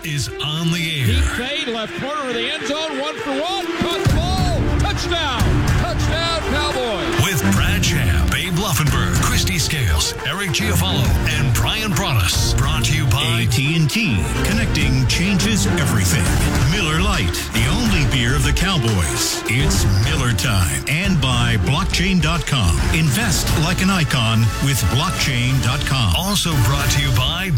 is on the air. Deep fade, left corner of the end zone, 1 for 1. Caught ball. Touchdown. Touchdown, Cowboys. With Brad Champ, Abe Luffenberg, Christy Scales, Eric Giafalo, and Brian Broaddus. Brought to you by AT&T. Connecting changes everything. Miller Lite, the only beer of the Cowboys. It's Miller time. And by Blockchain.com. Invest like an icon with Blockchain.com. Also brought to you by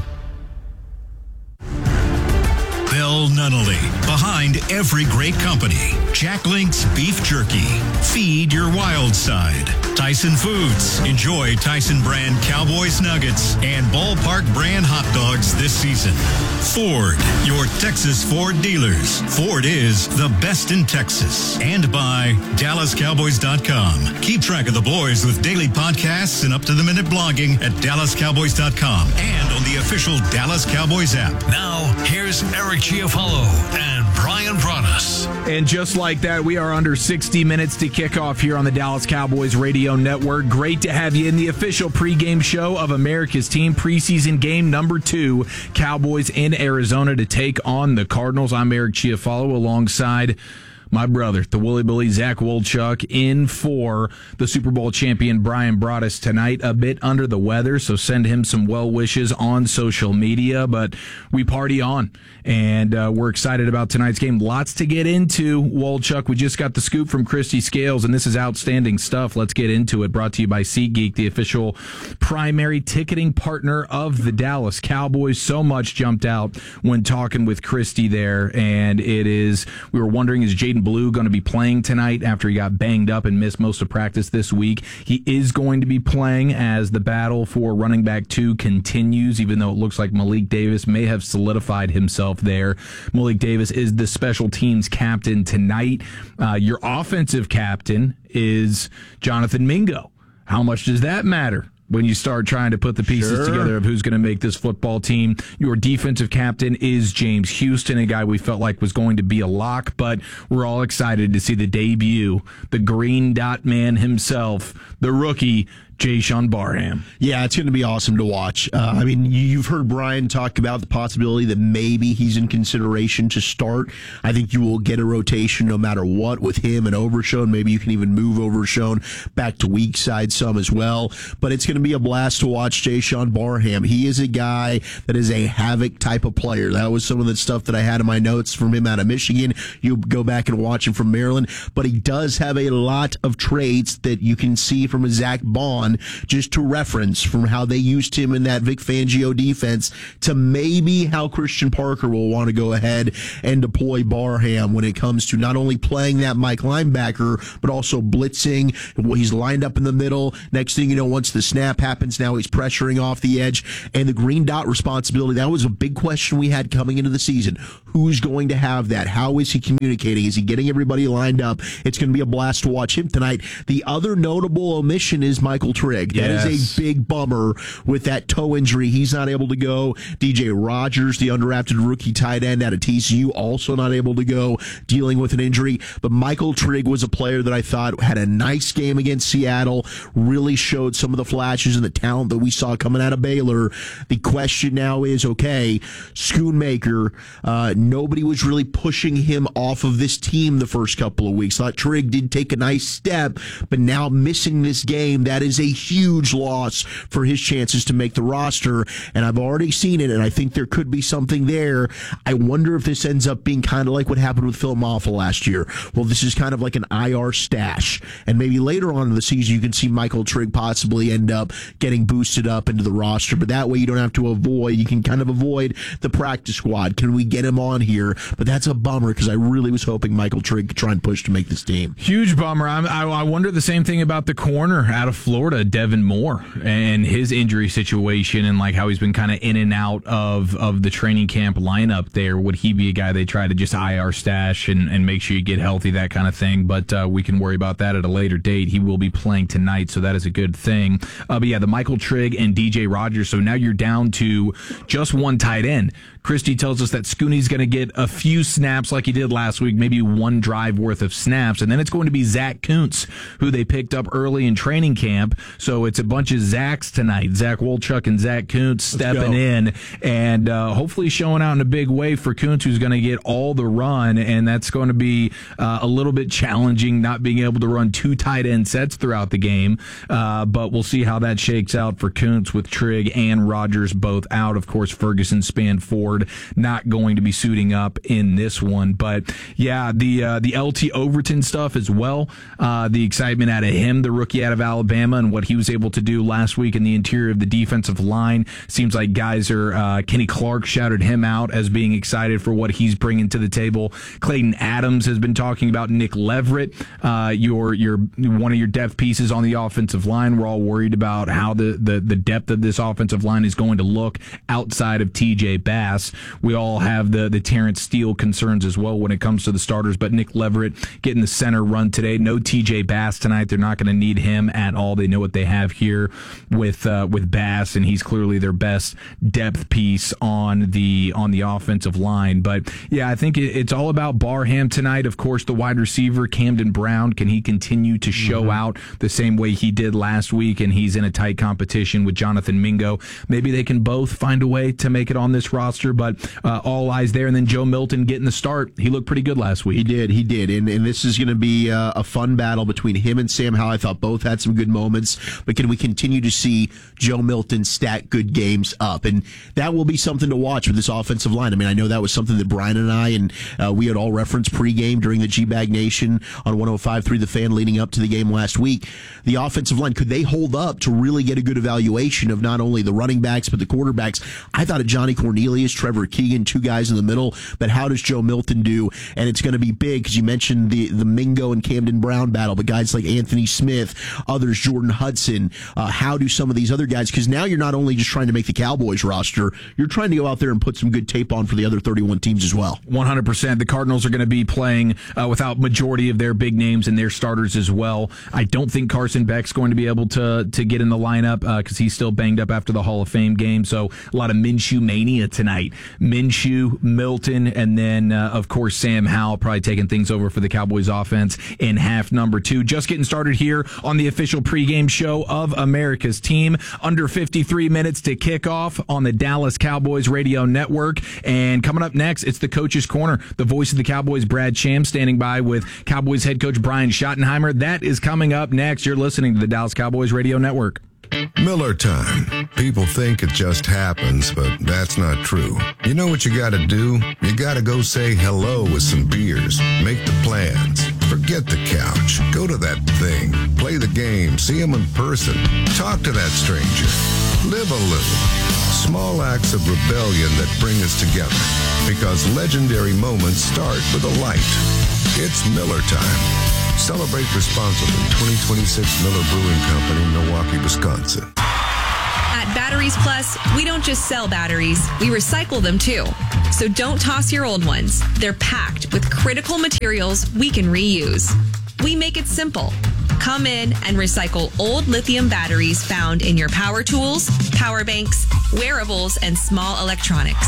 Bell Nunnally. Behind every great company. Jack Link's Beef Jerky. Feed your wild side. Tyson Foods. Enjoy Tyson brand Cowboys Nuggets and Ballpark brand hot dogs this season. Ford. Your Texas Ford dealers. Ford is the best in Texas. And by DallasCowboys.com. Keep track of the boys with daily podcasts and up-to-the-minute blogging at DallasCowboys.com and on the official Dallas Cowboys app. Now, here's Eric Giafalo and Brian Broaddus. And just like that, we are under 60 minutes to kick off here on the Dallas Cowboys Radio Network. Great to have you in the official pregame show of America's team preseason game number 2, Cowboys in Arizona to take on the Cardinals. I'm Eric Giafalo alongside my brother, the Woolly Billy, Zach Wolchuk, in for the Super Bowl champion Brian Broaddus tonight. A bit under the weather, so send him some well wishes on social media. But we party on, and we're excited about tonight's game. Lots to get into, Wolchuk. We just got the scoop from Christy Scales, and this is outstanding stuff. Let's get into it. Brought to you by SeatGeek, the official primary ticketing partner of the Dallas Cowboys. So much jumped out when talking with Christy there, and we were wondering, is Jaden Blue going to be playing tonight after he got banged up and missed most of practice this week? He is going to be playing as the battle for running back 2 continues, even though it looks like Malik Davis may have solidified himself there. Malik Davis is the special teams captain tonight. Your offensive captain is Jonathan Mingo. How much does that matter when you start trying to put the pieces together of who's going to make this football team? Your defensive captain is James Houston, a guy we felt like was going to be a lock, but we're all excited to see the debut, the green dot man himself, the rookie, Jayshon Barham. Yeah, it's going to be awesome to watch. I mean, you've heard Brian talk about the possibility that maybe he's in consideration to start. I think you will get a rotation no matter what with him and Overshown. Maybe you can even move Overshown back to weak side some as well. But it's going to be a blast to watch Jayshon Barham. He is a guy that is a havoc type of player. That was some of the stuff that I had in my notes from him out of Michigan. You go back and watch him from Maryland. But he does have a lot of traits that you can see from a Zach Bond, just to reference from how they used him in that Vic Fangio defense to maybe how Christian Parker will want to go ahead and deploy Barham when it comes to not only playing that Mike linebacker, but also blitzing. He's lined up in the middle. Next thing you know, once the snap happens, now he's pressuring off the edge. And the green dot responsibility, that was a big question we had coming into the season. Who's going to have that? How is he communicating? Is he getting everybody lined up? It's going to be a blast to watch him tonight. The other notable omission is Michael Trigg. That is a big bummer with that toe injury. He's not able to go. DJ Rogers, the undrafted rookie tight end out of TCU, also not able to go, dealing with an injury. But Michael Trigg was a player that I thought had a nice game against Seattle, really showed some of the flashes and the talent that we saw coming out of Baylor. The question now is, okay, Schoonmaker, nobody was really pushing him off of this team the first couple of weeks. Thought Trigg did take a nice step, but now missing this game, that is a huge loss for his chances to make the roster. And I've already seen it, and I think there could be something there. I wonder if this ends up being kind of like what happened with Phil Maffa last year. Well, this is kind of like an IR stash. And maybe later on in the season, you can see Michael Trigg possibly end up getting boosted up into the roster. But that way you don't have to you can kind of avoid the practice squad. Can we get him on here? But that's a bummer because I really was hoping Michael Trigg could try and push to make this team. Huge bummer. I wonder the same thing about the corner out of Florida, Devin Moore, and his injury situation and like how he's been kind of in and out of the training camp lineup there. Would he be a guy they try to just IR stash and make sure you get healthy, that kind of thing? But we can worry about that at a later date. He will be playing tonight, so that is a good thing. But yeah, the Michael Trigg and DJ Rogers. So now you're down to just one tight end. Christy tells us that Scooney's going going to get a few snaps like he did last week, maybe one drive worth of snaps. And then it's going to be Zach Kuntz, who they picked up early in training camp. So it's a bunch of Zachs tonight, Zach Wolchuk and Zach Kuntz stepping in and hopefully showing out in a big way for Kuntz, who's going to get all the run. And that's going to be a little bit challenging, not being able to run 2 tight end sets throughout the game. But we'll see how that shakes out for Kuntz with Trigg and Rogers both out. Of course, Ferguson, Span, Ford not going to be suiting up in this one. But yeah, the LT Overton stuff as well. The excitement out of him, the rookie out of Alabama, and what he was able to do last week in the interior of the defensive line. Seems like guys are, Kenny Clark shouted him out as being excited for what he's bringing to the table. Clayton Adams has been talking about Nick Leverett, your one of your depth pieces on the offensive line. We're all worried about how the depth of this offensive line is going to look outside of TJ Bass. We all have the Terrence Steele concerns as well when it comes to the starters, but Nick Leverett getting the center run today. No TJ Bass tonight. They're not going to need him at all. They know what they have here with Bass, and he's clearly their best depth piece on the offensive line. But yeah, I think it's all about Barham tonight. Of course, the wide receiver Camden Brown, can he continue to show out the same way he did last week? And he's in a tight competition with Jonathan Mingo. Maybe they can both find a way to make it on this roster, but all eyes there. And then Joe Milton getting the start. He looked pretty good last week. He did. And this is going to be a fun battle between him and Sam Howell. I thought both had some good moments, but can we continue to see Joe Milton stack good games up? And that will be something to watch with this offensive line. I mean, I know that was something that Brian and I and we had all referenced pregame during the G-Bag Nation on 105.3 The Fan leading up to the game last week. The offensive line, could they hold up to really get a good evaluation of not only the running backs but the quarterbacks? I thought of Johnny Cornelius, Trevor Keegan, 2 guys in the middle, but how does Joe Milton do? And it's going to be big because you mentioned the Mingo and Camden Brown battle, but guys like Anthony Smith, others, Jordan Hudson, how do some of these other guys, because now you're not only just trying to make the Cowboys roster, you're trying to go out there and put some good tape on for the other 31 teams as well. 100%. The Cardinals are going to be playing without majority of their big names and their starters as well. I don't think Carson Beck's going to be able to get in the lineup because he's still banged up after the Hall of Fame game. So a lot of Minshew mania tonight. Minshew, Milton, and then, of course, Sam Howell probably taking things over for the Cowboys offense in half number 2. Just getting started here on the official pregame show of America's team. Under 53 minutes to kick off on the Dallas Cowboys Radio Network. And coming up next, it's the Coach's Corner. The voice of the Cowboys, Brad Sham, standing by with Cowboys head coach Brian Schottenheimer. That is coming up next. You're listening to the Dallas Cowboys Radio Network. Miller time. People think it just happens, but that's not true. You know what you gotta do? You gotta go say hello with some beers. Make the plans. Forget the couch. Go to that thing. Play the game. See them in person. Talk to that stranger. Live a little. Small acts of rebellion that bring us together. Because legendary moments start with a light. It's Miller time. Celebrate responsibly. 2026 Miller Brewing Company, Milwaukee, Wisconsin. At Batteries Plus, we don't just sell batteries, we recycle them too. So don't toss your old ones. They're packed with critical materials we can reuse. We make it simple. Come in and recycle old lithium batteries found in your power tools, power banks, wearables, and small electronics.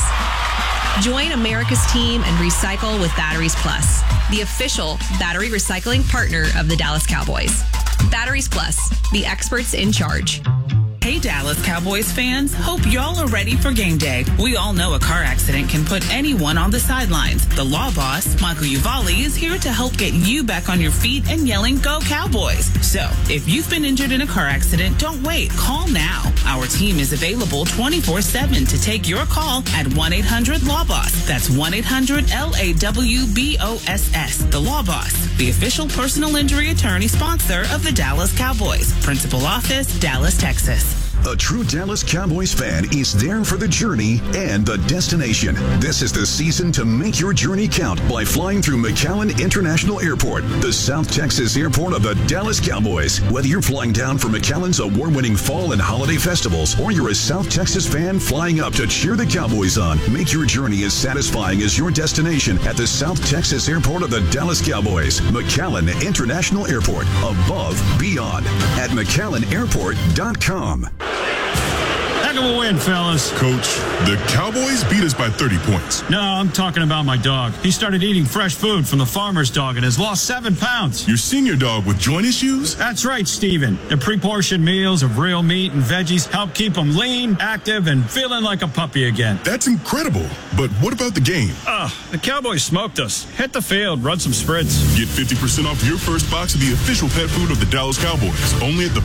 Join America's team and recycle with Batteries Plus, the official battery recycling partner of the Dallas Cowboys. Batteries Plus, the experts in charge. Hey Dallas Cowboys fans, hope y'all are ready for game day. We all know a car accident can put anyone on the sidelines. The law boss, Michael Uvalli, is here to help get you back on your feet and yelling, "Go Cowboys!" So, if you've been injured in a car accident, don't wait. Call now. Our team is available 24/7 to take your call at 1-800-LAW-BOSS. That's 1-800-LAWBOSS. The Law Boss, the official personal injury attorney sponsor of the Dallas Cowboys. Principal office, Dallas, Texas. A true Dallas Cowboys fan is there for the journey and the destination. This is the season to make your journey count by flying through McAllen International Airport, the South Texas airport of the Dallas Cowboys. Whether you're flying down for McAllen's award-winning fall and holiday festivals, or you're a South Texas fan flying up to cheer the Cowboys on, make your journey as satisfying as your destination at the South Texas airport of the Dallas Cowboys. McAllen International Airport, above, beyond, at McAllenairport.com. Heck of a win, fellas. Coach, the Cowboys beat us by 30 points. No, I'm talking about my dog. He started eating fresh food from the farmer's dog and has lost 7 pounds. Your senior dog with joint issues? That's right, Steven. The pre-portioned meals of real meat and veggies help keep him lean, active, and feeling like a puppy again. That's incredible. But what about the game? The Cowboys smoked us. Hit the field, run some sprints. Get 50% off your first box of the official pet food of the Dallas Cowboys. Only at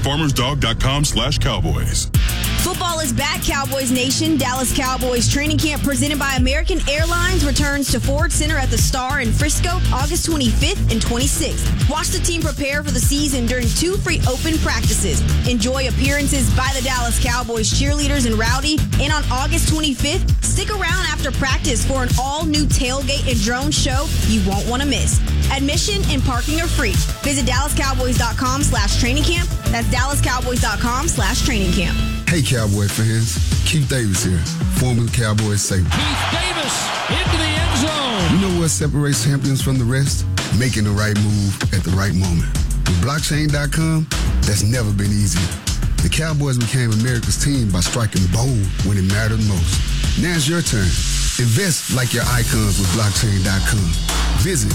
thefarmersdog.com/Cowboys. Football is back, Cowboys Nation. Dallas Cowboys training camp presented by American Airlines returns to Ford Center at the Star in Frisco August 25th and 26th. Watch the team prepare for the season during 2 free open practices. Enjoy appearances by the Dallas Cowboys cheerleaders and Rowdy. And on August 25th, stick around after practice for an all-new tailgate and drone show you won't want to miss. Admission and parking are free. Visit DallasCowboys.com/training camp. That's DallasCowboys.com/training camp. Hey, Cowboy fans. Keith Davis here, formerly Cowboys safety. Keith Davis into the end zone. You know what separates champions from the rest? Making the right move at the right moment. With blockchain.com, that's never been easier. The Cowboys became America's team by striking bold when it mattered most. Now it's your turn. Invest like your icons with blockchain.com. Visit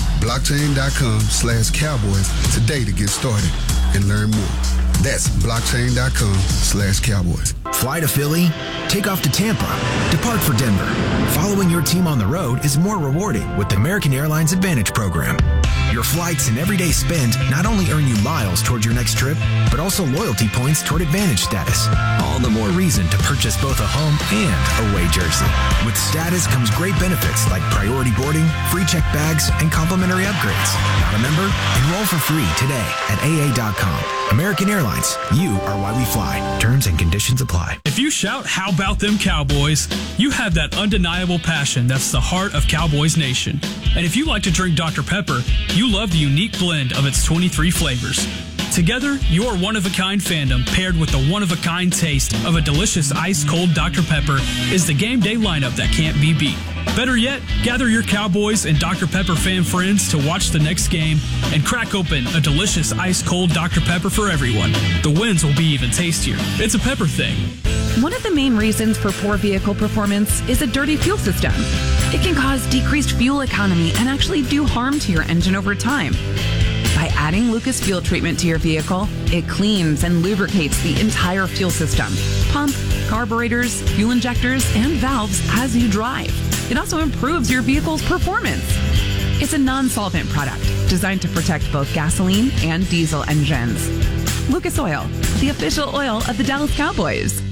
blockchain.com/cowboys today to get started and learn more. That's blockchain.com/cowboys. Fly to Philly, take off to Tampa, depart for Denver. Following your team on the road is more rewarding with the American Airlines Advantage program. Your flights and everyday spend not only earn you miles towards your next trip, but also loyalty points toward Advantage status. All the more reason to purchase both a home and away jersey. With status comes great benefits like priority boarding, free check bags, and complimentary upgrades. Not a member? Enroll for free today at AA.com. American Airlines, you are why we fly. Terms and conditions apply. If you shout, "How about them Cowboys?" you have that undeniable passion that's the heart of Cowboys Nation. And if you like to drink Dr. Pepper, you love the unique blend of its 23 flavors. Together, your one-of-a-kind fandom paired with the one-of-a-kind taste of a delicious ice-cold Dr. Pepper is the game day lineup that can't be beat. Better yet, gather your Cowboys and Dr. Pepper fan friends to watch the next game and crack open a delicious ice-cold Dr. Pepper for everyone. The wins will be even tastier. It's a Pepper thing. One of the main reasons for poor vehicle performance is a dirty fuel system. It can cause decreased fuel economy and actually do harm to your engine over time. By adding Lucas Fuel Treatment to your vehicle, it cleans and lubricates the entire fuel system. Pump, carburetors, fuel injectors, and valves as you drive. It also improves your vehicle's performance. It's a non-solvent product designed to protect both gasoline and diesel engines. Lucas Oil, the official oil of the Dallas Cowboys.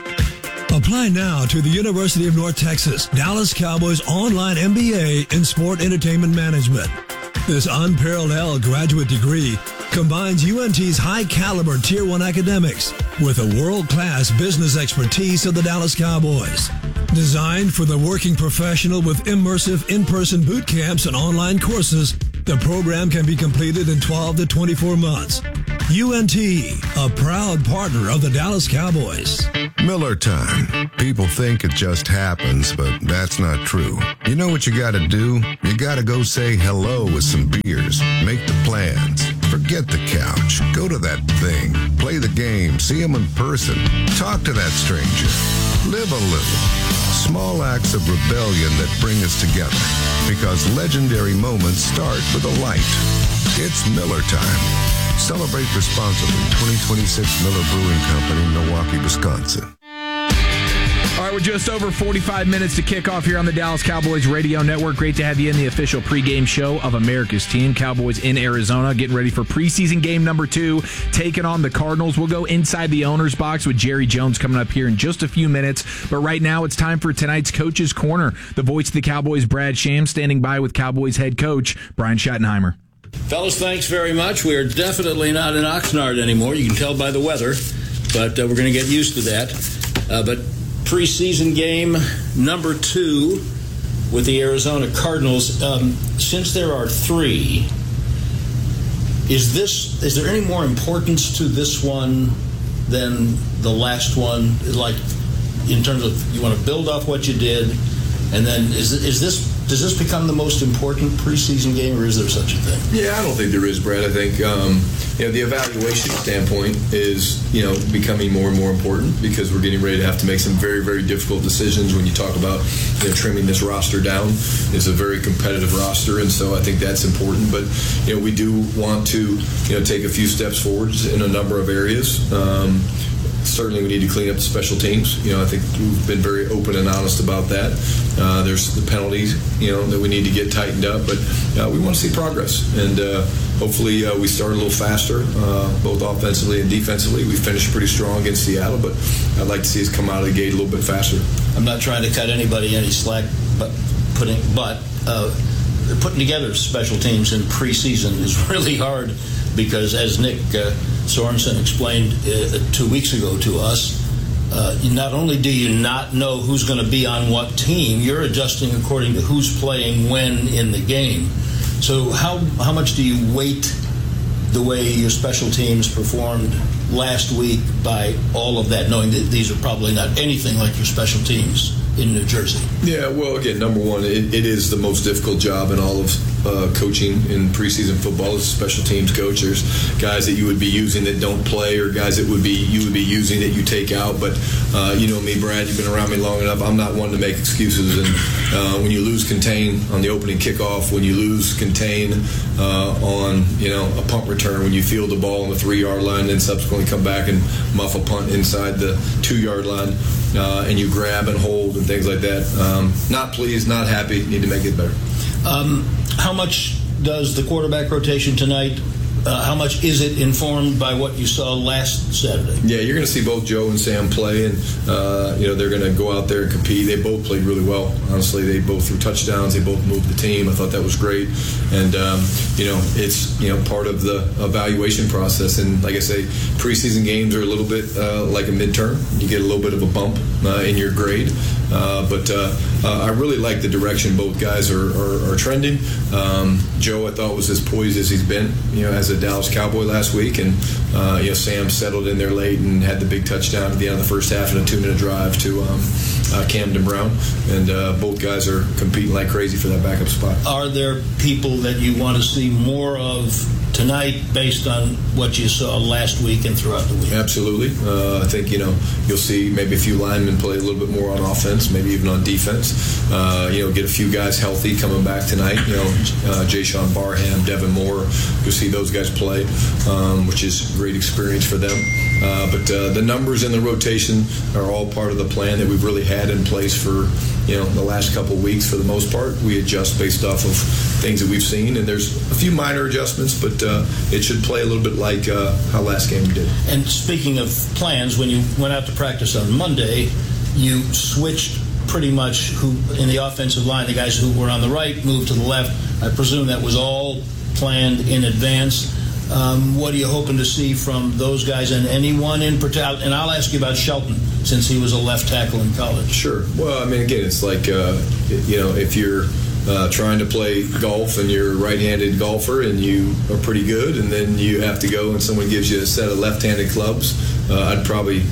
Apply now to the University of North Texas Dallas Cowboys online MBA in Sport Entertainment Management. This unparalleled graduate degree combines UNT's high-caliber Tier 1 academics with a world-class business expertise of the Dallas Cowboys. Designed for the working professional with immersive in-person boot camps and online courses, the program can be completed in 12 to 24 months. UNT, a proud partner of the Dallas Cowboys. Miller time. People think it just happens, but that's not true. You know what you gotta do? You gotta go say hello with some beers. Make the plans. Forget the couch. Go to that thing. Play the game. See them in person. Talk to that stranger. Live a little. Small acts of rebellion that bring us together. Because legendary moments start with a light. It's Miller time. Celebrate responsibly. 2026 Miller Brewing Company, Milwaukee, Wisconsin. All right, we're just over 45 minutes to kick off here on the Dallas Cowboys Radio Network. Great to have you in the official pregame show of America's team. Cowboys in Arizona, getting ready for preseason game number 2, taking on the Cardinals. We'll go inside the owner's box with Jerry Jones coming up here in just a few minutes. But right now, it's time for tonight's Coach's Corner. The voice of the Cowboys, Brad Sham, standing by with Cowboys head coach Brian Schottenheimer. Fellas, thanks very much. We are definitely not in Oxnard anymore. You can tell by the weather, but we're going to get used to that. But preseason game number 2 with the Arizona Cardinals. Since there are 3, is there any more importance to this one than the last one? Like in terms of you want to build off what you did, and then is this does this become the most important preseason game, or is there such a thing? Yeah, I don't think there is, Brad. I think the evaluation standpoint is becoming more and more important because we're getting ready to have to make some very, very difficult decisions. When you talk about trimming this roster down, it's a very competitive roster, and so I think that's important. But we do want to take a few steps forward in a number of areas. Certainly, we need to clean up the special teams. I think we've been very open and honest about that. There's the penalties, that we need to get tightened up, but we want to see progress. And hopefully, we start a little faster, both offensively and defensively. We finished pretty strong against Seattle, but I'd like to see us come out of the gate a little bit faster. I'm not trying to cut anybody any slack, but putting together special teams in preseason is really hard because, as Nick Sorensen explained 2 weeks ago to us, not only do you not know who's going to be on what team, you're adjusting according to who's playing when in the game. So how much do you weight the way your special teams performed last week by all of that, knowing that these are probably not anything like your special teams in New Jersey? Yeah, well, again, number one, it is the most difficult job in all of coaching in preseason football as a special teams coach. There's guys that you would be using that don't play, or guys that you would be using that you take out. But you know me, Brad, you've been around me long enough. I'm not one to make excuses. And when you lose contain on the opening kickoff, when you lose contain on a punt return, when you field the ball on the 3-yard line, then subsequently come back and muff a punt inside the 2-yard line, and you grab and hold and things like that. Not pleased, not happy. Need to make it better. How much does the quarterback rotation tonight, how much is it informed by what you saw last Saturday? Yeah, you're going to see both Joe and Sam play, and they're going to go out there and compete. They both played really well. Honestly, they both threw touchdowns. They both moved the team. I thought that was great. And it's part of the evaluation process. And like I say, preseason games are a little bit like a midterm. You get a little bit of a bump in your grade. But I really like the direction both guys are trending. Joe, I thought, was as poised as he's been, as a Dallas Cowboy last week, and Sam settled in there late and had the big touchdown at the end of the first half and a 2-minute drive to Camden Brown, and both guys are competing like crazy for that backup spot. Are there people that you want to see more of tonight based on what you saw last week and throughout the week? Absolutely. I think, you'll see maybe a few linemen play a little bit more on offense, maybe even on defense. Get a few guys healthy coming back tonight. Jayshawn Barham, Devin Moore, you'll see those guys play, which is a great experience for them. But the numbers in the rotation are all part of the plan that we've really had in place for the last couple of weeks. For the most part, we adjust based off of things that we've seen, and there's a few minor adjustments, but it should play a little bit like how last game did. And speaking of plans, when you went out to practice on Monday, you switched pretty much who in the offensive line, the guys who were on the right moved to the left. I presume that was all planned in advance. What are you hoping to see from those guys, and anyone in particular? And I'll ask you about Shelton, since he was a left tackle in college. Sure. Well, I mean, again, it's like, if you're trying to play golf and you're a right-handed golfer and you are pretty good, and then you have to go and someone gives you a set of left-handed clubs, I'd probably,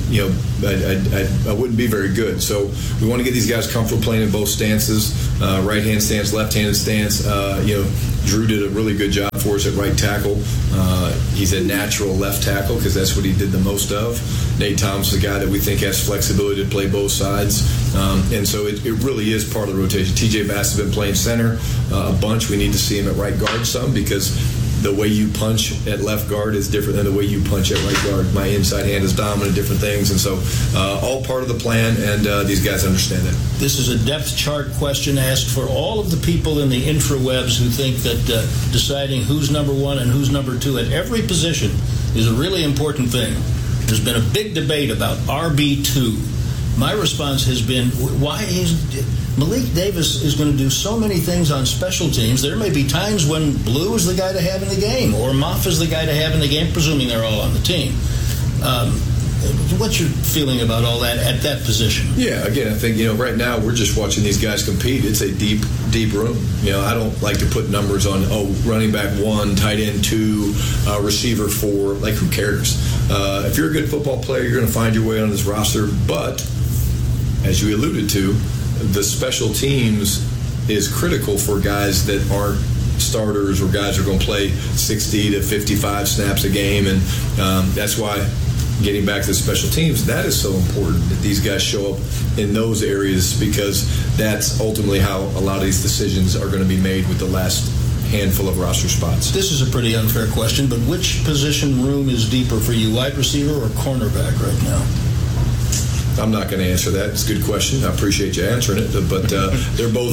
I wouldn't be very good. So we want to get these guys comfortable playing in both stances, right-hand stance, left-handed stance. Drew did a really good job for us at right tackle. He's a natural left tackle because that's what he did the most of. Nate Thomas is a guy that we think has flexibility to play both sides. And so it really is part of the rotation. TJ Bass has been playing center a bunch. We need to see him at right guard some, because the way you punch at left guard is different than the way you punch at right guard. My inside hand is dominant, different things. And so all part of the plan, and these guys understand that. This is a depth chart question asked for all of the people in the infrawebs who think that deciding who's number one and who's number two at every position is a really important thing. There's been a big debate about RB2. My response has been, why is Malik Davis is going to do so many things on special teams? There may be times when Blue is the guy to have in the game, or Moff is the guy to have in the game, presuming they're all on the team. What's your feeling about all that at that position? Yeah, again, I think, right now we're just watching these guys compete. It's a deep, deep room. I don't like to put numbers on, running back 1, tight end 2, receiver 4. Like, who cares? If you're a good football player, you're going to find your way on this roster. But, as you alluded to, the special teams is critical for guys that aren't starters or guys who are going to play 60 to 55 snaps a game, and that's why getting back to the special teams, that is so important that these guys show up in those areas, because that's ultimately how a lot of these decisions are going to be made with the last handful of roster spots. This is a pretty unfair question, but which position room is deeper for you, wide receiver or cornerback right now? I'm not going to answer that. It's a good question. I appreciate you answering it, but they're both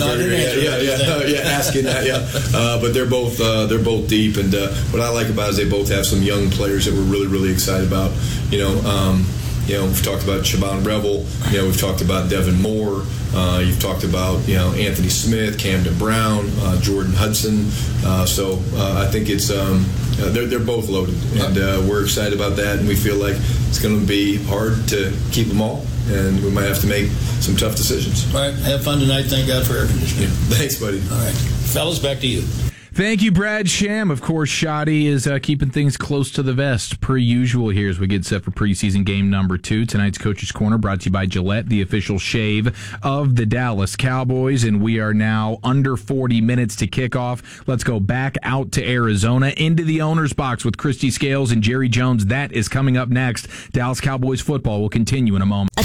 asking that. But they're both deep, and what I like about it is they both have some young players that we're really, really excited about. We've talked about Shaban Revel. We've talked about Devin Moore. You've talked about Anthony Smith, Camden Brown, Jordan Hudson. So I think it's they're both loaded, and we're excited about that. And we feel like it's going to be hard to keep them all, and we might have to make some tough decisions. All right, have fun tonight. Thank God for air conditioning. Thanks, buddy. All right, fellas, back to you. Thank you, Brad Sham. Of course, Shoddy is keeping things close to the vest, per usual, here as we get set for preseason game number 2. Tonight's Coach's Corner brought to you by Gillette, the official shave of the Dallas Cowboys. And we are now under 40 minutes to kick off. Let's go back out to Arizona, into the owner's box with Christy Scales and Jerry Jones. That is coming up next. Dallas Cowboys football will continue in a moment.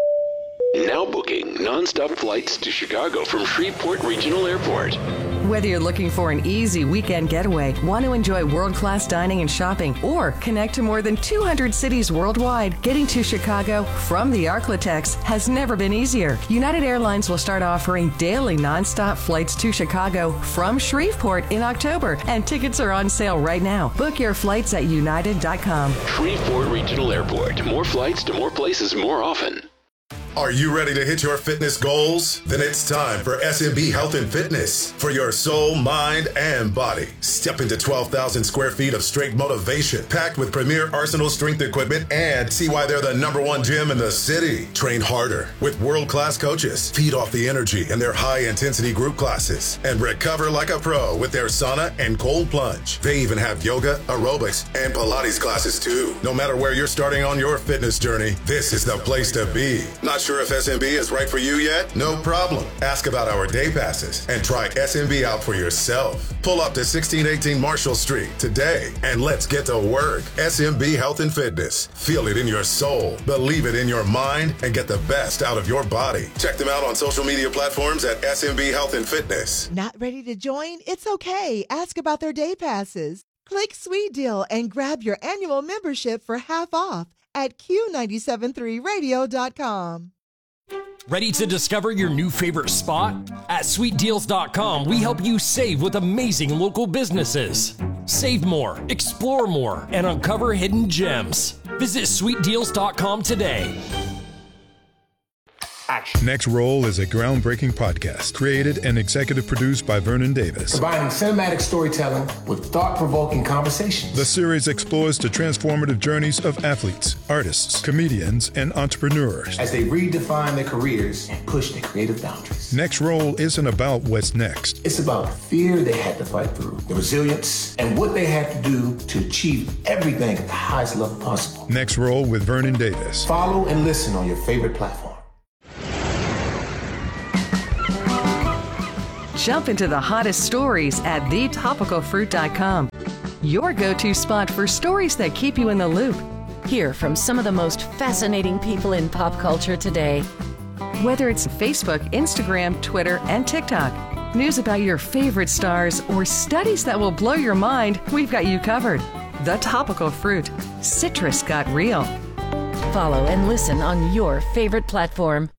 Now booking nonstop flights to Chicago from Shreveport Regional Airport. Whether you're looking for an easy weekend getaway, want to enjoy world-class dining and shopping, or connect to more than 200 cities worldwide, getting to Chicago from the Arklatex has never been easier. United Airlines will start offering daily nonstop flights to Chicago from Shreveport in October, and tickets are on sale right now. Book your flights at united.com. Shreveport Regional Airport. More flights to more places more often. Are you ready to hit your fitness goals? Then it's time for SMB Health and Fitness. For your soul, mind, and body. Step into 12,000 square feet of straight motivation, packed with premier Arsenal strength equipment, and see why they're the #1 gym in the city. Train harder with world-class coaches. Feed off the energy in their high-intensity group classes. And recover like a pro with their sauna and cold plunge. They even have yoga, aerobics, and Pilates classes too. No matter where you're starting on your fitness journey, this is the place to be. Not sure if SMB is right for you yet? No problem. Ask about our day passes and try SMB out for yourself. Pull up to 1618 Marshall Street today and let's get to work. SMB Health and Fitness. Feel it in your soul, believe it in your mind, and get the best out of your body. Check them out on social media platforms at SMB Health and Fitness. Not ready to join? It's okay. Ask about their day passes. Click Sweet Deal and grab your annual membership for half off at Q973radio.com. Ready to discover your new favorite spot? At SweetDeals.com, we help you save with amazing local businesses. Save more, explore more, and uncover hidden gems. Visit SweetDeals.com today. Next Roll is a groundbreaking podcast created and executive produced by Vernon Davis. Combining cinematic storytelling with thought-provoking conversations. The series explores the transformative journeys of athletes, artists, comedians, and entrepreneurs as they redefine their careers and push their creative boundaries. Next Roll isn't about what's next. It's about the fear they had to fight through, the resilience, and what they had to do to achieve everything at the highest level possible. Next Roll with Vernon Davis. Follow and listen on your favorite platform. Jump into the hottest stories at thetopicalfruit.com. Your go-to spot for stories that keep you in the loop. Hear from some of the most fascinating people in pop culture today. Whether it's Facebook, Instagram, Twitter, and TikTok, news about your favorite stars, or studies that will blow your mind, we've got you covered. The Topical Fruit. Citrus got real. Follow and listen on your favorite platform.